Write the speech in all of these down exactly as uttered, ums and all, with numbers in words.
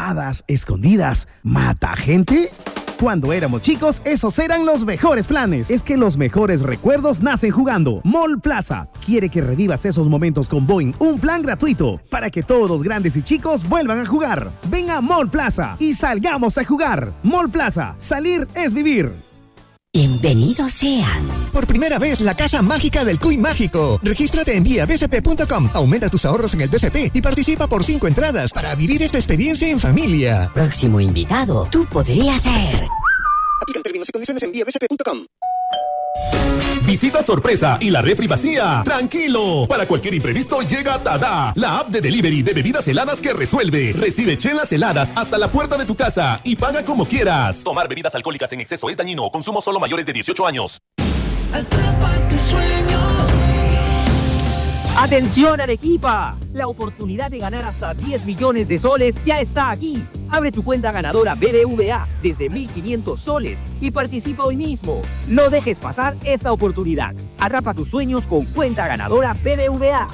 robadas, escondidas, mata gente. Cuando éramos chicos, esos eran los mejores planes. Es que los mejores recuerdos nacen jugando. Mall Plaza quiere que revivas esos momentos con Boing, un plan gratuito para que todos los grandes y chicos vuelvan a jugar. Ven a Mall Plaza y salgamos a jugar. Mall Plaza, salir es vivir. Bienvenidos sean. Por primera vez, la Casa Mágica del Cuy Mágico. Regístrate en vía b c p punto com. Aumenta tus ahorros en el B C P y participa por cinco entradas para vivir esta experiencia en familia. Próximo invitado, tú podrías ser. Aplican términos y condiciones en vía b c p punto com. Visita sorpresa y la refri vacía. Tranquilo, para cualquier imprevisto llega Tada, la app de delivery de bebidas heladas que resuelve. Recibe chelas heladas hasta la puerta de tu casa y paga como quieras. Tomar bebidas alcohólicas en exceso es dañino. Consumo solo mayores de dieciocho años. Atrapa tus sueños. ¡Atención, Arequipa! La oportunidad de ganar hasta diez millones de soles ya está aquí. Abre tu cuenta ganadora B B V A desde mil quinientos soles y participa hoy mismo. No dejes pasar esta oportunidad. Atrapa tus sueños con cuenta ganadora B B V A.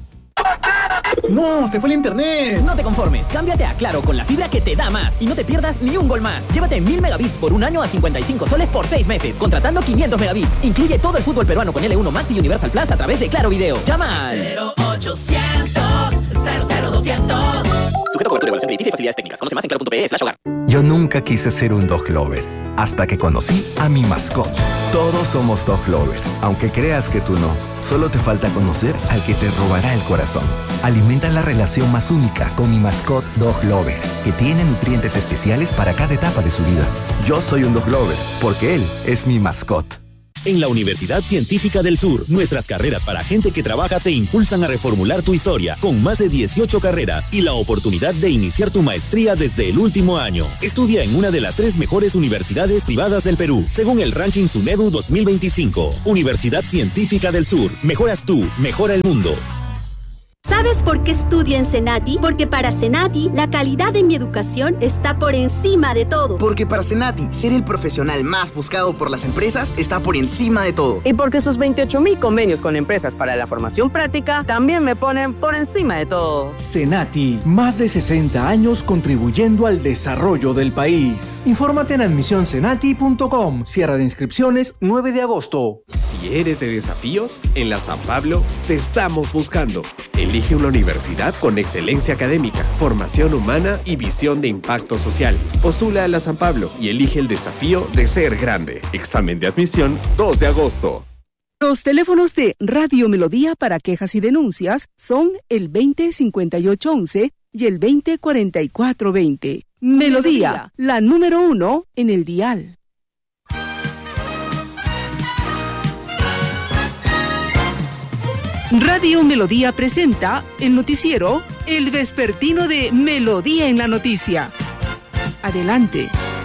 ¡No! ¡Se fue el internet! No te conformes, cámbiate a Claro con la fibra que te da más y no te pierdas ni un gol más. Llévate mil megabits por un año a cincuenta y cinco soles por seis meses, contratando quinientos megabits. Incluye todo el fútbol peruano con L uno Max y Universal Plus a través de Claro Video. Llama al cero ochocientos cero cero doscientos. Sujeto a cobertura, evaluación crediticia y facilidades técnicas. Conoce más en claro punto p e slash hogar. Yo nunca quise ser un dog lover hasta que conocí a mi mascota. Todos somos dog lover, aunque creas que tú no. Solo te falta conocer al que te robará el corazón. Alimenta la relación más única con mi mascota Dog Lover, que tiene nutrientes especiales para cada etapa de su vida. Yo soy un dog lover porque él es mi mascota. En la Universidad Científica del Sur, nuestras carreras para gente que trabaja te impulsan a reformular tu historia, con más de dieciocho carreras y la oportunidad de iniciar tu maestría desde el último año. Estudia en una de las tres mejores universidades privadas del Perú, según el ranking SUNEDU dos mil veinticinco. Universidad Científica del Sur. Mejoras tú, mejora el mundo. ¿Sabes por qué estudio en Senati? Porque para Senati, la calidad de mi educación está por encima de todo. Porque para Senati, ser el profesional más buscado por las empresas está por encima de todo. Y porque sus veintiocho mil convenios con empresas para la formación práctica también me ponen por encima de todo. Senati, más de sesenta años contribuyendo al desarrollo del país. Infórmate en admisión senati punto com. Cierre de inscripciones nueve de agosto. Si eres de desafíos, en la San Pablo te estamos buscando. Elige una universidad con excelencia académica, formación humana y visión de impacto social. Postula a la San Pablo y elige el desafío de ser grande. Examen de admisión dos de agosto. Los teléfonos de Radio Melodía para quejas y denuncias son el veinte cincuenta y ocho once y el veinte cuarenta y cuatro veinte. Melodía, la número uno en el dial. Radio Melodía presenta el noticiero El Vespertino de Melodía en la Noticia. Adelante.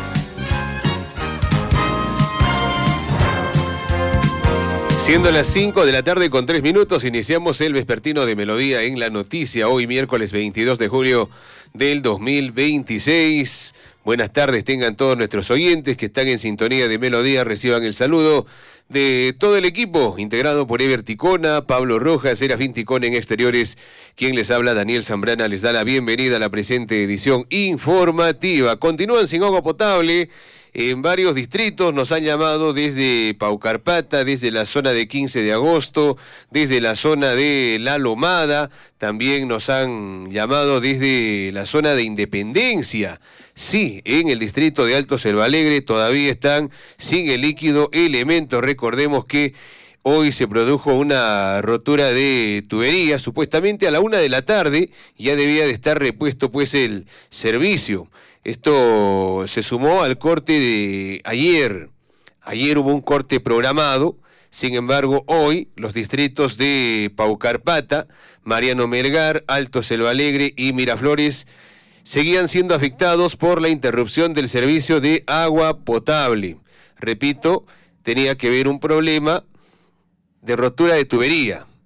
Siendo las cinco de la tarde con tres minutos, iniciamos el Vespertino de Melodía en la Noticia, hoy miércoles veintidós de julio del dos mil veintiséis. Buenas tardes tengan todos nuestros oyentes que están en sintonía de Melodía, reciban el saludo de todo el equipo, integrado por Ever Ticona, Pablo Rojas, Serafín Ticona en exteriores, quien les habla, Daniel Zambrana, les da la bienvenida a la presente edición informativa. Continúan sin agua potable en varios distritos, nos han llamado desde Paucarpata, desde la zona de quince de agosto, desde la zona de La Lomada, también nos han llamado desde la zona de Independencia. Sí, en el distrito de Alto Selva Alegre todavía están sin el líquido elemento. Recordemos que hoy se produjo una rotura de tubería, supuestamente a la una de la tarde, ya debía de estar repuesto pues el servicio. Esto se sumó al corte de ayer. Ayer hubo un corte programado, sin embargo hoy los distritos de Paucarpata, Mariano Melgar, Alto Selva Alegre y Miraflores seguían siendo afectados por la interrupción del servicio de agua potable. Repito, tenía que ver un problema de rotura de tubería.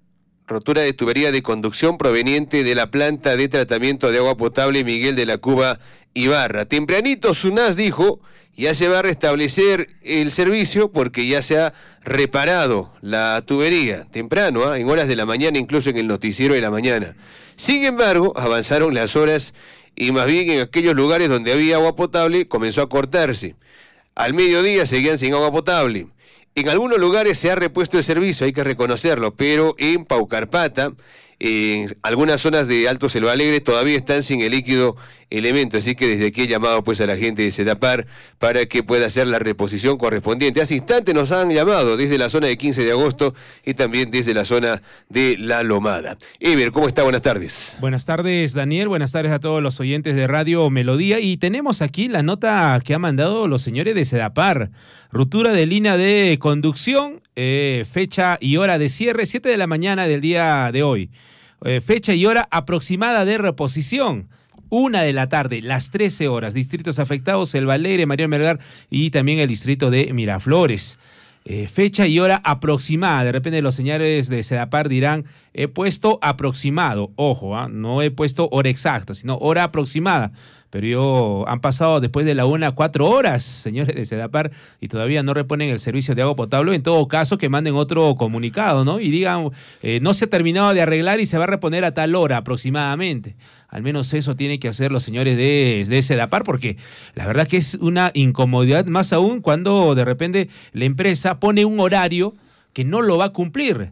rotura de tubería de conducción proveniente de la planta de tratamiento de agua potable Miguel de la Cuba Ibarra. Tempranito SUNAS dijo, ya se va a restablecer el servicio porque ya se ha reparado la tubería. Temprano, ¿eh? en horas de la mañana, incluso en el noticiero de la mañana. Sin embargo, avanzaron las horas y más bien en aquellos lugares donde había agua potable comenzó a cortarse. Al mediodía seguían sin agua potable. En algunos lugares se ha repuesto el servicio, hay que reconocerlo, pero en Paucarpata, en algunas zonas de Alto Selva Alegre todavía están sin el líquido elemento, así que desde aquí he llamado pues a la gente de Sedapar para que pueda hacer la reposición correspondiente. Hace instante nos han llamado desde la zona de quince de agosto y también desde la zona de La Lomada. Ever, ¿cómo está? Buenas tardes. Buenas tardes, Daniel, buenas tardes a todos los oyentes de Radio Melodía, y tenemos aquí la nota que han mandado los señores de Sedapar. Ruptura de línea de conducción, eh, fecha y hora de cierre, siete de la mañana del día de hoy. Eh, fecha y hora aproximada de reposición, una de la tarde, las trece horas. Distritos afectados, Selva Alegre, María Melgar y también el distrito de Miraflores. Eh, fecha y hora aproximada. De repente los señores de Sedapar dirán, he puesto aproximado. Ojo, ¿eh? No he puesto hora exacta, sino hora aproximada. Pero yo, han pasado después de la una, cuatro horas, señores de Sedapar, y todavía no reponen el servicio de agua potable. En todo caso, que manden otro comunicado, ¿no? Y digan, eh, no se ha terminado de arreglar y se va a reponer a tal hora aproximadamente. Al menos eso tienen que hacer los señores de, de Sedapar, porque la verdad que es una incomodidad, más aún cuando de repente la empresa pone un horario que no lo va a cumplir.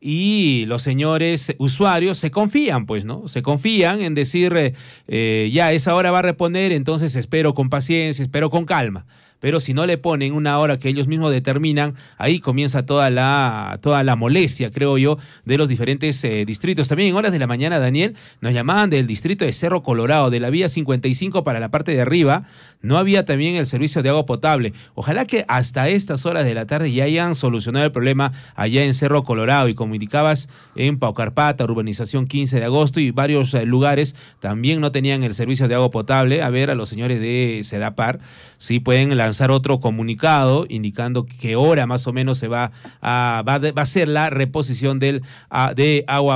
Y los señores usuarios se confían, pues, ¿no? Se confían en decir, eh, eh, ya, esa hora va a reponer, entonces espero con paciencia, espero con calma. Pero si no le ponen una hora que ellos mismos determinan, ahí comienza toda la, toda la molestia, creo yo, de los diferentes eh, distritos. También en horas de la mañana, Daniel, nos llamaban del distrito de Cerro Colorado, de la vía cincuenta y cinco para la parte de arriba, no había también el servicio de agua potable. Ojalá que hasta estas horas de la tarde ya hayan solucionado el problema allá en Cerro Colorado, y como indicabas, en Paucarpata, urbanización quince de agosto y varios eh, lugares también no tenían el servicio de agua potable. A ver, a los señores de Sedapar si pueden lanzar otro comunicado indicando qué hora más o menos se va a, va, va a ser la reposición del, a, de agua